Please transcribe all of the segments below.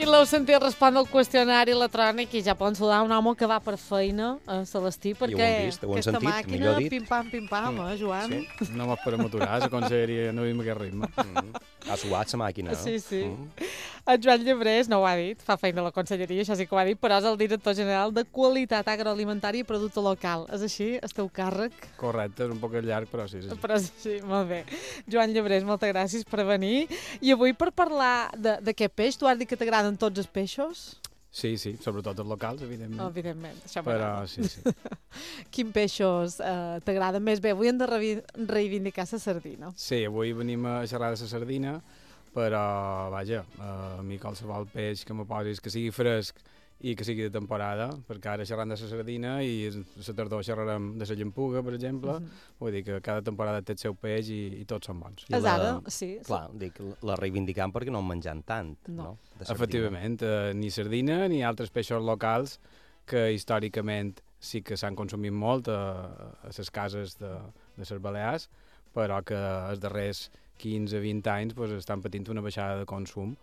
I l'heu sentit respondre al qüestionari electrònic i ja poden saludar un home que va per feina a Celestí, perquè ho hem aquesta sentit, màquina, millor dit. pim-pam, Joan? Sí. No m'ho podem aturar, la conselleria no vivim aquest ritme. Ha suat la màquina, no? Sí. El Joan Llebrés no ho ha dit, fa feina a la conselleria, això sí que ho ha dit, però és el director general de Qualitat Agroalimentària i Producte Local. És així, el teu càrrec? Correcte, és un poc llarg, però sí. Però sí, molt bé. Joan Llebrés, moltes gràcies per venir. I avui per parlar d'aquest peix, tu has dit que t'agraden tots els peixos? Sí, sobretot els locals, evidentment. Evidentment, això però m'agrada. sí. Quins peixos t'agraden més? Bé, avui hem de reivindicar la sardina. Sí, avui venim a xerrar de la sardina, però, vaja, a mi qualsevol peix que me posis que sigui fresc i que sigui de temporada, perquè ara xerrant de la sardina i la tardor xerrarem de la llampuga, per exemple, vull dir que cada temporada té el seu peix i tots són bons. És ara, sí. Clar, dic, la reivindicam perquè no en mengem tant, no? Efectivament, ni sardina ni altres peixos locals que històricament sí que s'han consumit molt a les cases de les Balears, però que els darrers 15-20 anys pues, estan patint una baixada de consum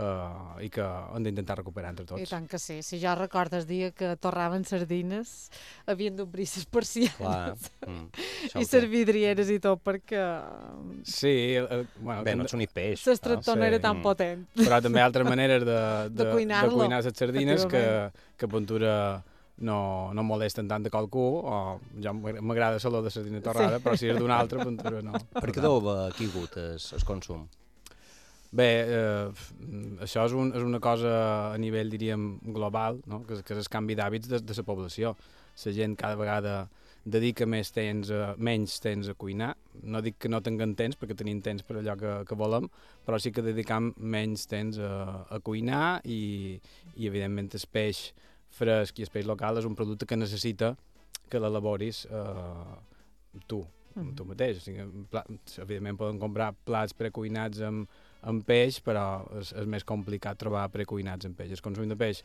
i que hem d'intentar recuperar entre tots. I tant que sí. Si jo recordo el dia que torraven sardines, havien d'obrir les persianes i les vidrieres i tot, perquè... Sí, bueno... Bé, no et sonit peix. L'extractor no era tan potent. Però també hi ha altres maneres de cuinar les sardines que Ventura no molesten tant de qualcú, o ja m'agrada l'olor de sardina torrada, però si és d'un altre, Ventura no. Per què deu haver caigut el consum? Bé, això és una cosa a nivell, diríem, global, no? que és el canvi d'hàbits de la població. La gent cada vegada dedica menys temps a cuinar. No dic que no tinguem temps, perquè tenim temps per allò que volem, però sí que dedicam menys temps a cuinar i evidentment, el peix fresc i el peix local és un producte que necessita que l'elaboris tu mateix. O sigui, evidentment, poden comprar plats precuinats amb peix, però és més complicat trobar precuinats amb peix. El consum de peix